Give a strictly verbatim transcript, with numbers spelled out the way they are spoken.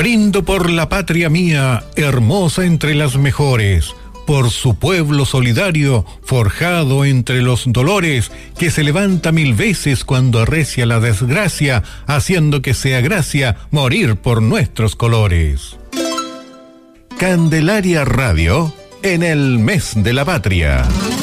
Brindo por la patria mía, hermosa entre las mejores, por su pueblo solidario, forjado entre los dolores, que se levanta mil veces cuando arrecia la desgracia, haciendo que sea gracia morir por nuestros colores. Candelaria Radio, en el mes de la patria.